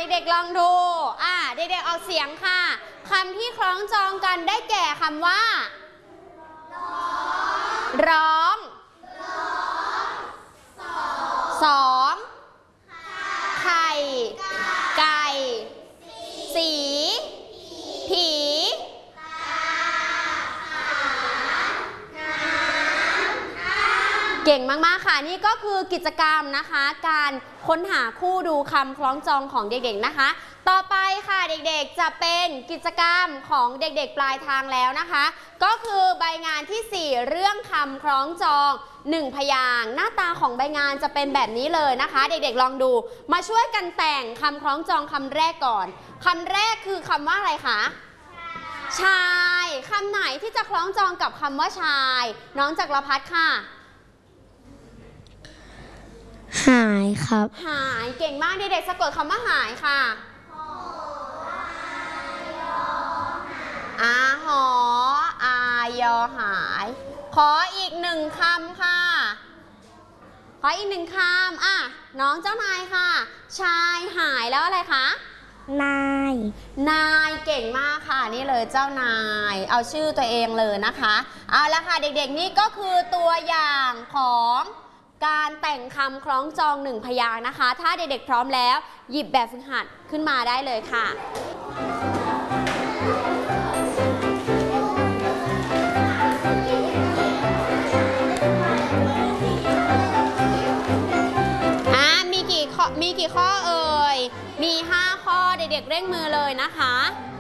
เด็กๆลองดูเด็กๆออกเสียงค่ะคำที่คล้องจองกันได้แก่คำว่าร้องสองไข่ไก่สีผีเก่งมากๆค่ะนี่ก็คือกิจกรรมนะคะการค้นหาคู่ดูคำคล้องจองของเด็กๆนะคะต่อไปค่ะเด็กๆจะเป็นกิจกรรมของเด็กๆปลายทางแล้วนะคะก็คือใบงานที่4เรื่องคำคล้องจอง1พยางค์หน้าตาของใบงานจะเป็นแบบนี้เลยนะคะเด็กๆลองดูมาช่วยกันแต่งคำคล้องจองคำแรกก่อนคำแรกคือคำว่าอะไรคะชายคำไหนที่จะคล้องจองกับคำว่าชายน้องจักรพัฒน์ค่ะหายครับหายเก่งมากเด็กๆสะกดคำว่าหายค่ะหออายอหายขออีก1คำค่ะขออีก1คำน้องเจ้านายค่ะชายหายแล้วอะไรคะนายเก่งมากค่ะนี่เลยเจ้านายเอาชื่อตัวเองเลยนะคะเอาละค่ะเด็กๆนี่ก็คือตัวอย่างของการแต่งคำคล้องจอง1พยางค์นะคะถ้าเด็กๆพร้อมแล้วหยิบแบบฝึกหัดขึ้นมาได้เลยค่ะมีกี่ข้อเอ่ยมี5ข้อเด็กๆเร่งมือเลยนะคะ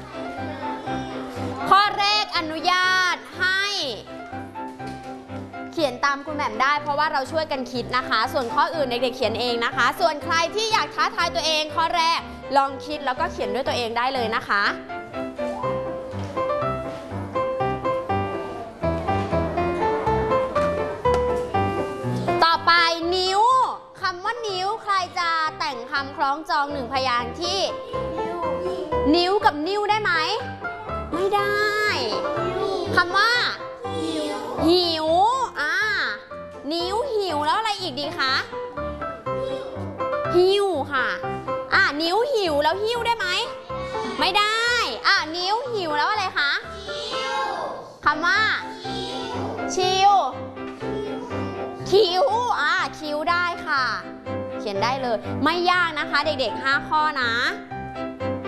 ข้อแรกอนุญาตให้เขียนตามคุณแหม่มได้เพราะว่าเราช่วยกันคิดนะคะส่วนข้ออื่นเด็กๆเขียนเองนะคะส่วนใครที่อยากท้าทายตัวเองข้อแรกลองคิดแล้วก็เขียนด้วยตัวเองได้เลยนะคะต่อไปนิ้วคำว่านิ้วใครจะแต่งคำคล้องจอง1พยางค์ที่นิ้วกับนิ้วได้ไหมไม่ได้คำว่าหิวนิ้วหิวแล้วอะไรอีกดีคะหิวค่ะนิ้วหิวแล้วหิ้วได้ไหมไม่ได้นิ้วหิวแล้วอะไรคะคำว่าชิวคิ้วคิ้วได้ค่ะเขียนได้เลยไม่ยากนะคะเด็กๆ5ข้อนะ